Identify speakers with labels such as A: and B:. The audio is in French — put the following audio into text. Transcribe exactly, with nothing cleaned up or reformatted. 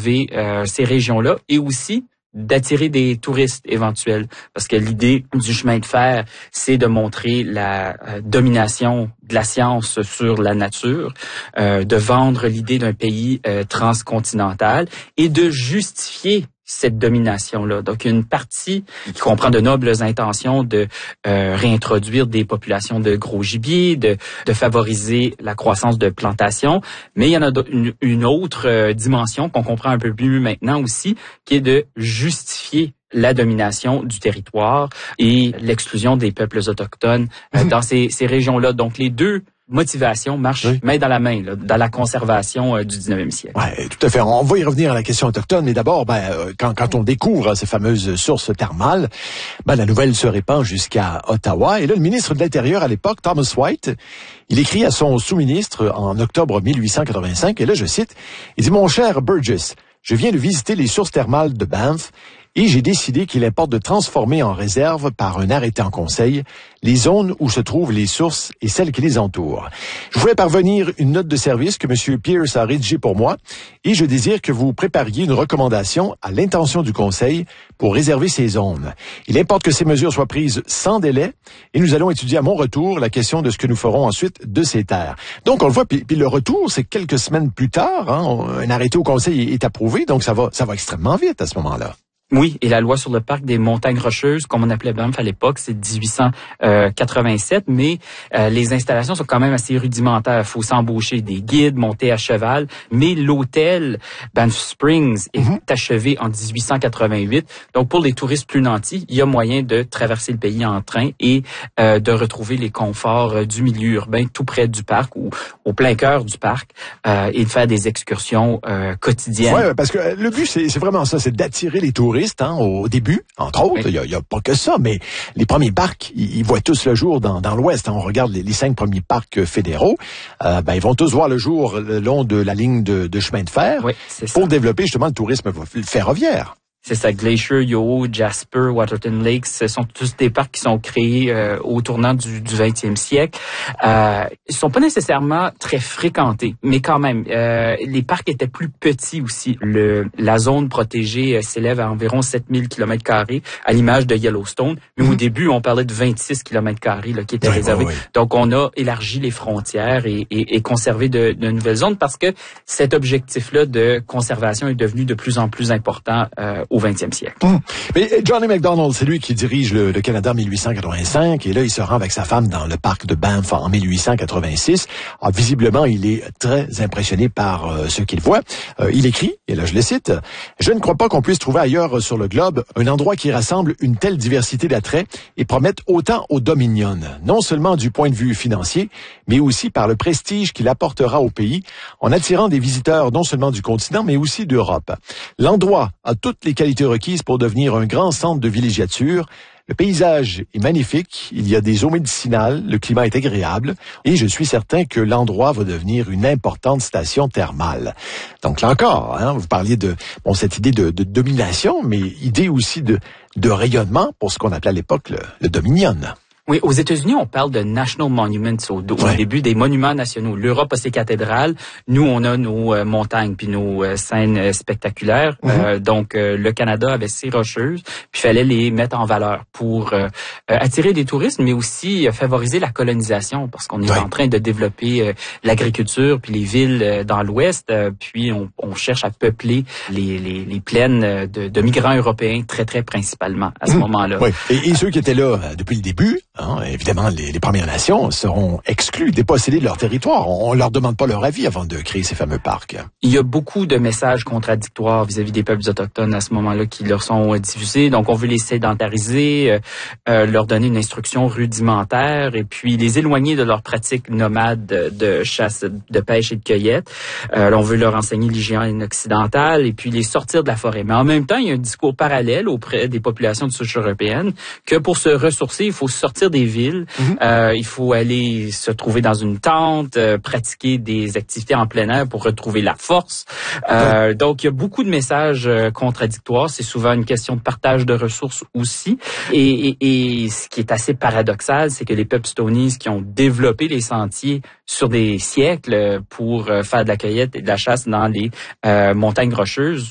A: préserver euh, ces régions-là et aussi d'attirer des touristes éventuels. Parce que l'idée du chemin de fer, c'est de montrer la euh, domination de la science sur la nature, euh, de vendre l'idée d'un pays euh, transcontinental et de justifier cette domination-là. Donc, il y a une partie qui comprend de nobles intentions de euh, réintroduire des populations de gros gibier, de, de favoriser la croissance de plantations, mais il y en a une, une autre euh, dimension qu'on comprend un peu mieux maintenant aussi, qui est de justifier la domination du territoire et l'exclusion des peuples autochtones euh, mmh. dans ces, ces régions-là. Donc, les deux motivation marche oui. main dans la main là, dans la conservation euh, du dix-neuvième siècle.
B: Ouais, tout à fait. On va y revenir à la question autochtone, mais d'abord, ben, euh, quand, quand on découvre ces fameuses sources thermales, ben, la nouvelle se répand jusqu'à Ottawa. Et là, le ministre de l'Intérieur à l'époque, Thomas White, il écrit à son sous-ministre en octobre mille huit cent quatre-vingt-cinq, et là, je cite, il dit « Mon cher Burgess, je viens de visiter les sources thermales de Banff et j'ai décidé qu'il importe de transformer en réserve par un arrêté en conseil les zones où se trouvent les sources et celles qui les entourent. Je voulais parvenir une note de service que M. Pierce a rédigée pour moi et je désire que vous prépariez une recommandation à l'intention du conseil pour réserver ces zones. Il importe que ces mesures soient prises sans délai et nous allons étudier à mon retour la question de ce que nous ferons ensuite de ces terres. » Donc on le voit, puis, puis le retour, c'est quelques semaines plus tard, hein, un arrêté au conseil est approuvé, donc ça va, ça va extrêmement vite à ce moment-là.
A: Oui, et la loi sur le parc des montagnes rocheuses, comme on appelait Banff à l'époque, c'est dix-huit cent quatre-vingt-sept, mais euh, les installations sont quand même assez rudimentaires. Il faut s'embaucher des guides, monter à cheval, mais l'hôtel Banff Springs est mm-hmm. achevé en dix-huit cent quatre-vingt-huit. Donc, pour les touristes plus nantis, il y a moyen de traverser le pays en train et euh, de retrouver les conforts euh, du milieu urbain tout près du parc ou au plein cœur du parc euh, et de faire des excursions euh, quotidiennes.
B: Oui, parce que le but, c'est, c'est vraiment ça, c'est d'attirer les touristes. Hein, au début, entre autres, il oui. n'y a, a pas que ça, mais les premiers parcs, ils, ils voient tous le jour dans, dans l'Ouest. Hein, on regarde les, les cinq premiers parcs fédéraux, euh, ben, ils vont tous voir le jour le long de la ligne de, de chemin de fer
A: oui,
B: pour
A: ça.
B: développer justement le tourisme ferroviaire.
A: C'est ça, Glacier, Yoho, Jasper, Waterton Lakes, ce sont tous des parcs qui sont créés euh, au tournant du, du vingtième siècle. Euh, ils sont pas nécessairement très fréquentés, mais quand même, euh, les parcs étaient plus petits aussi. Le, la zone protégée euh, s'élève à environ sept mille kilomètres carrés, à l'image de Yellowstone. Mais mmh. au début, on parlait de vingt-six kilomètres carrés là, qui étaient oui, réservés. Oui, oui. Donc, on a élargi les frontières et, et, et conservé de, de nouvelles zones parce que cet objectif-là de conservation est devenu de plus en plus important euh, au vingtième siècle.
B: Mmh. Mais Johnny MacDonald, c'est lui qui dirige le, le Canada en mille huit cent quatre-vingt-cinq et là, il se rend avec sa femme dans le parc de Banff en mille huit cent quatre-vingt-six. Alors, visiblement, il est très impressionné par euh, ce qu'il voit. Euh, il écrit, et là je le cite, « Je ne crois pas qu'on puisse trouver ailleurs sur le globe un endroit qui rassemble une telle diversité d'attraits et promette autant au Dominion, non seulement du point de vue financier, mais aussi par le prestige qu'il apportera au pays en attirant des visiteurs non seulement du continent, mais aussi d'Europe. L'endroit a toutes les qualités requises pour devenir un grand centre de villégiature. Le paysage est magnifique, il y a des eaux médicinales, le climat est agréable et je suis certain que l'endroit va devenir une importante station thermale. » Donc là encore, hein, vous parliez de bon cette idée de, de domination, mais idée aussi de, de rayonnement pour ce qu'on appelait à l'époque le, le Dominion.
A: Oui, aux États-Unis, on parle de National Monuments au, au ouais. début, des monuments nationaux. L'Europe a ses cathédrales, nous, on a nos euh, montagnes puis nos euh, scènes euh, spectaculaires. Mm-hmm. Euh, donc, euh, le Canada avait ses rocheuses, puis il fallait les mettre en valeur pour euh, euh, attirer des touristes, mais aussi euh, favoriser la colonisation, parce qu'on est ouais. en train de développer euh, l'agriculture puis les villes euh, dans l'Ouest, euh, puis on, on cherche à peupler les, les, les plaines de, de migrants européens, très, très principalement à ce mm-hmm. moment-là.
B: Oui. Et, et ceux qui étaient là depuis le début, hein, évidemment, les, les Premières Nations seront exclues, dépossédées de leur territoire. On ne leur demande pas leur avis avant de créer ces fameux parcs.
A: Il y a beaucoup de messages contradictoires vis-à-vis des peuples autochtones à ce moment-là qui leur sont diffusés. Donc, on veut les sédentariser, euh, euh, leur donner une instruction rudimentaire et puis les éloigner de leurs pratiques nomades de, de chasse, de pêche et de cueillette. Euh, on veut leur enseigner l'hygiène occidentale et puis les sortir de la forêt. Mais en même temps, il y a un discours parallèle auprès des populations de souche européenne que pour se ressourcer, il faut sortir des villes, mm-hmm. euh, il faut aller se trouver dans une tente, euh, pratiquer des activités en plein air pour retrouver la force. Euh, ouais. Donc, il y a beaucoup de messages euh, contradictoires. C'est souvent une question de partage de ressources aussi. Et, et, et ce qui est assez paradoxal, c'est que les peuples Stonies qui ont développé les sentiers sur des siècles pour euh, faire de la cueillette et de la chasse dans les euh, montagnes rocheuses